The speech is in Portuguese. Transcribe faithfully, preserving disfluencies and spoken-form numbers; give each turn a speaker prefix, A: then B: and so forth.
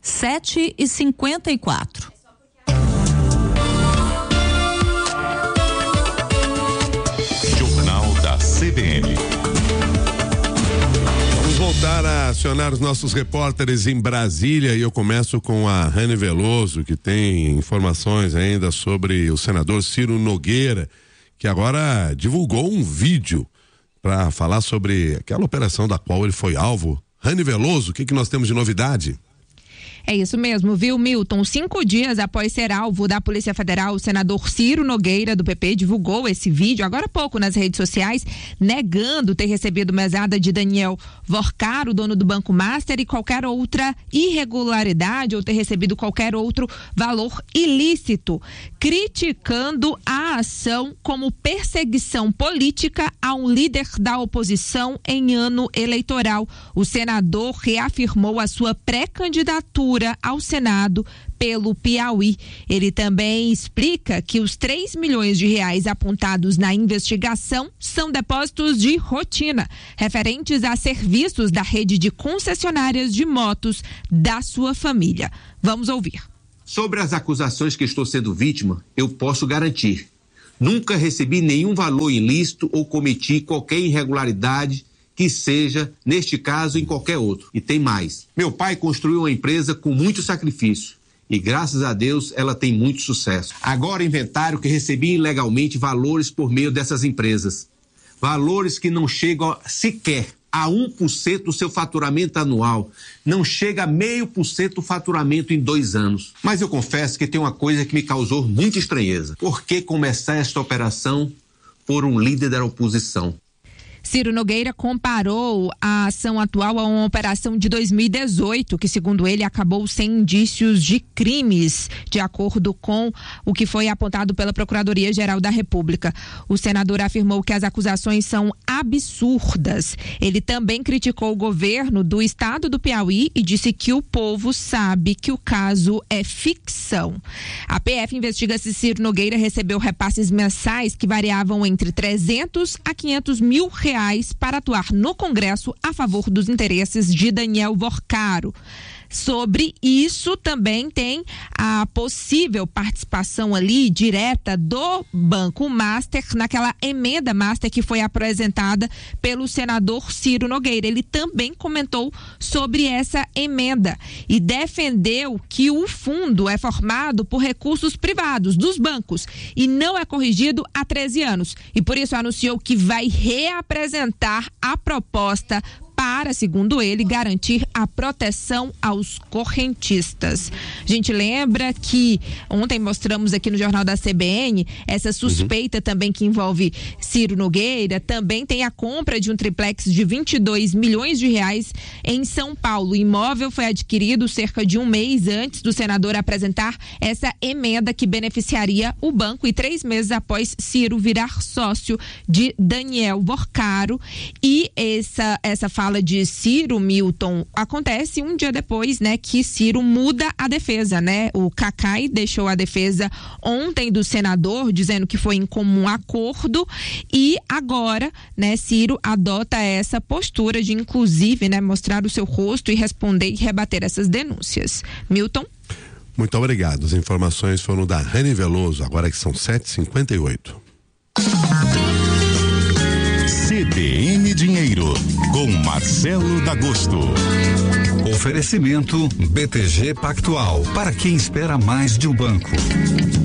A: sete e cinquenta e quatro.
B: Jornal da C B N.
C: Vamos voltar a acionar os nossos repórteres em Brasília e eu começo com a Rani Veloso, que tem informações ainda sobre o senador Ciro Nogueira, que agora divulgou um vídeo para falar sobre aquela operação da qual ele foi alvo. Rani Veloso, o que que nós temos de novidade?
D: É isso mesmo, viu, Milton? Cinco dias após ser alvo da Polícia Federal, o senador Ciro Nogueira, do P P, divulgou esse vídeo, agora há pouco, nas redes sociais, negando ter recebido mesada de Daniel Vorcaro, dono do Banco Master, e qualquer outra irregularidade ou ter recebido qualquer outro valor ilícito, criticando a ação como perseguição política a um líder da oposição em ano eleitoral. O senador reafirmou a sua pré-candidatura ao Senado pelo Piauí. Ele também explica que os três milhões de reais apontados na investigação são depósitos de rotina, referentes a serviços da rede de concessionárias de motos da sua família. Vamos ouvir.
E: Sobre as acusações que estou sendo vítima, eu posso garantir: nunca recebi nenhum valor ilícito ou cometi qualquer irregularidade que seja, neste caso, em qualquer outro. E tem mais. Meu pai construiu uma empresa com muito sacrifício e, graças a Deus, ela tem muito sucesso. Agora inventaram que recebi ilegalmente valores por meio dessas empresas. Valores que não chegam sequer a um por cento do seu faturamento anual. Não chega a meio por cento do faturamento em dois anos. Mas eu confesso que tem uma coisa que me causou muita estranheza. Por que começar esta operação por um líder da oposição?
D: Ciro Nogueira comparou a ação atual a uma operação de dois mil e dezoito, que, segundo ele, acabou sem indícios de crimes, de acordo com o que foi apontado pela Procuradoria-Geral da República. O senador afirmou que as acusações são absurdas. Ele também criticou o governo do estado do Piauí e disse que o povo sabe que o caso é ficção. A P F investiga se Ciro Nogueira recebeu repasses mensais que variavam entre trezentos a quinhentos mil reais para atuar no Congresso a favor dos interesses de Daniel Vorcaro. Sobre isso também tem a possível participação ali direta do Banco Master naquela emenda Master que foi apresentada pelo senador Ciro Nogueira. Ele também comentou sobre essa emenda e defendeu que o fundo é formado por recursos privados dos bancos e não é corrigido há treze anos. E por isso anunciou que vai reapresentar a proposta para, segundo ele, garantir a proteção aos correntistas. A gente lembra que ontem mostramos aqui no Jornal da C B N essa suspeita uhum. também que envolve Ciro Nogueira. Também tem a compra de um triplex de vinte e dois milhões de reais em São Paulo. O imóvel foi adquirido cerca de um mês antes do senador apresentar essa emenda que beneficiaria o banco e três meses após Ciro virar sócio de Daniel Vorcaro. E essa, essa fala de Ciro, Milton, acontece um dia depois, né, que Ciro muda a defesa, né? O Cacai deixou a defesa ontem do senador, dizendo que foi em comum acordo, e agora, né, Ciro adota essa postura de, inclusive, né, mostrar o seu rosto e responder e rebater essas denúncias. Milton?
C: Muito obrigado. As informações foram da Rani Veloso, agora que são sete e cinquenta e oito.
B: C B N Dinheiro, com Marcelo D'Agosto.
F: Oferecimento B T G Pactual, para quem espera mais de um banco.